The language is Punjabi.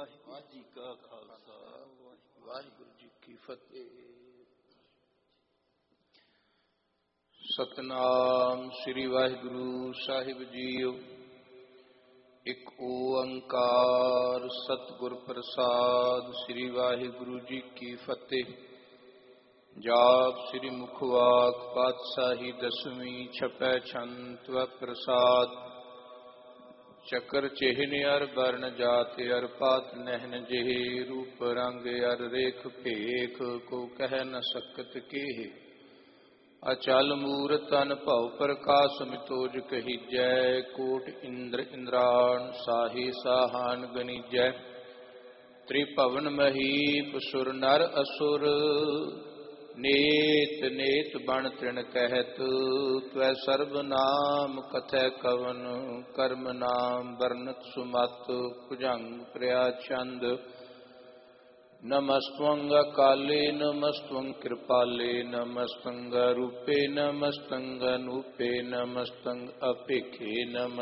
ਵਾਹਿਗੁਰੂ ਜੀ ਕਾ ਖਾਲਸਾ ਵਾਹਿਗੁਰੂ ਜੀ ਕੀ ਫਤਿਹ। ਸਤਨਾਮ ਸ੍ਰੀ ਵਾਹਿਗੁਰੂ ਸਾਹਿਬ ਜੀਓ। ਇੱਕ ਓੰਕਾਰ ਸਤਿਗੁਰ ਪ੍ਰਸਾਦ। ਸ੍ਰੀ ਵਾਹਿਗੁਰੂ ਜੀ ਕੀ ਫਤਿਹ। ਜਾਪ ਸ੍ਰੀ ਮੁਖਵਾਕ ਪਾਤਸ਼ਾਹੀ ਦਸਵੀਂ ਛਪੈ ਛੰਤ ਵ ਪ੍ਰਸਾਦ। ਚਕਰ ਚਿਹਨ ਅਰ ਬਰਨ ਜਾਤ ਅਰ ਪਾਤ ਨਹਿਨ ਜਿਹੇ ਰੂਪ ਰੰਗ ਅਰ ਰੇਖ ਭੇਖ ਕੋ ਕਹਿ ਨ ਸਕਤ ਕੇਹ। ਅਚਲ ਮੂਰਤ ਅਨਭਉ ਪ੍ਰਕਾਸ਼ ਮਿਤੋਜ ਕਹੀਜੈ। ਕੋਟ ਇੰਦਰ ਇੰਦਰਾਣ ਸਾਹੀ ਸਾਹਾਨ ਗਨੀਜੈ। ਤ੍ਰਿਭਵਨ ਮਹੀਪ ਸੁਰ ਨਰ ਅਸੁਰ ਨੇਤ ਨੇਤ ਬਣ ਤ੍ਰਿਣ ਕਹਿਤ। ਤਵੈ ਸਰਬ ਨਾਮ ਕਥੈ ਕਵਨ ਕਰਮ ਨਾਮ ਵਰਨਤ ਸੁਮਤ। ਭੁਜੰਗ ਪ੍ਰਿਆ ਚੰਦ ਨਮਸਤਵੰ ਅਕਾਲੇ ਨਮਸਤਵੰ ਕਿਰਪਾਲੇ ਨਮਸਤੰ ਰੂਪੇ ਨਮਸਤੰ ਅਨੂਪੇ ਨਮਸਤੰ ਅਪੇਖੇ ਨਮ